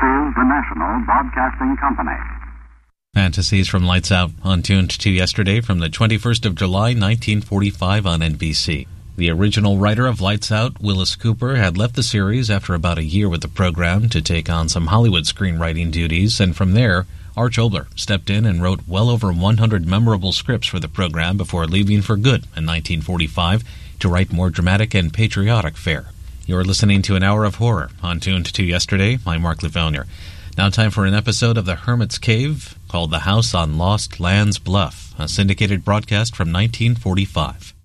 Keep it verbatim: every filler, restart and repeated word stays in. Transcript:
is the National Broadcasting Company. Fantasies from Lights Out, on Tuned to Yesterday from the twenty-first of July, nineteen forty-five on N B C. The original writer of Lights Out, Willis Cooper, had left the series after about a year with the program to take on some Hollywood screenwriting duties, and from there, Arch Oboler stepped in and wrote well over one hundred memorable scripts for the program before leaving for good in nineteen forty-five to write more dramatic and patriotic fare. You're listening to an hour of horror on Tuned to Yesterday. I'm Mark Lefevre. Now time for an episode of The Hermit's Cave called The House on Lost Lands Bluff, a syndicated broadcast from nineteen forty-five.